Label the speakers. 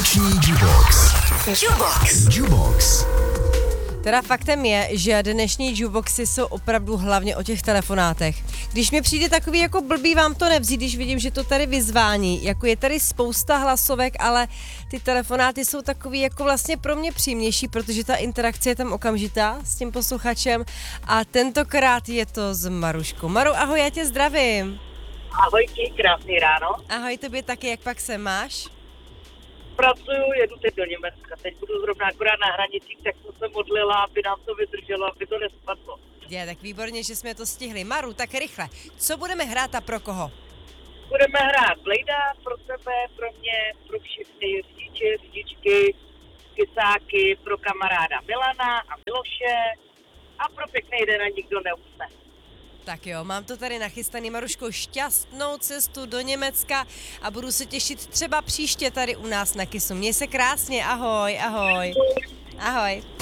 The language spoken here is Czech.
Speaker 1: Vánoční Jubox. Jubox.
Speaker 2: Teda faktem je, že dnešní jukeboxy jsou opravdu hlavně o těch telefonátech. Když mi přijde takový jako blbý vám to nevzít, když vidím, že to tady vyzvání, jako je tady spousta hlasovek, ale ty telefonáty jsou takový jako vlastně pro mě příjemnější, protože ta interakce je tam okamžitá s tím posluchačem a tentokrát je to s Maruškou. Maru, ahoj, já tě zdravím.
Speaker 3: Ahoj ti, krásný ráno.
Speaker 2: Ahoj, tobě taky, jak pak se máš?
Speaker 3: Pracuju, jedu teď do Německa. Teď budu zrovna akorát na hranicích, tak jsem se modlila, aby nám to vydrželo, aby to nespadlo.
Speaker 2: Je, tak výborně, že jsme to stihli. Maru, tak rychle, co budeme hrát a pro koho?
Speaker 3: Budeme hrát Blejda pro sebe, pro mě, pro všechny řidiče, řidičky, kysáky, pro kamaráda Milana a Miloše a pro pěkný den a nikdo neusne.
Speaker 2: Tak jo, mám to tady nachystaný, Maruško, šťastnou cestu do Německa a budu se těšit třeba příště tady u nás na Kisu. Měj se krásně, ahoj, ahoj. Ahoj.